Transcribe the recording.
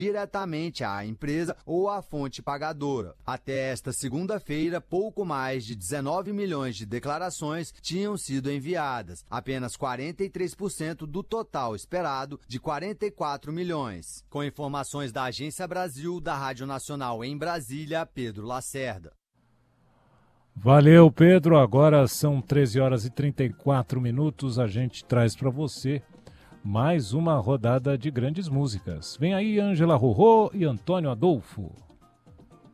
diretamente à empresa ou à fonte pagadora. Até esta segunda-feira, pouco mais de 19 milhões de declarações tinham sido enviadas, apenas 43% do total esperado de 44 milhões. Com informações da Agência Brasil, da Rádio Nacional em Brasília, Pedro Lacerda. Valeu, Pedro. Agora são 13 horas e 34 minutos. A gente traz para você mais uma rodada de grandes músicas. Vem aí Ângela Rorô e Antônio Adolfo.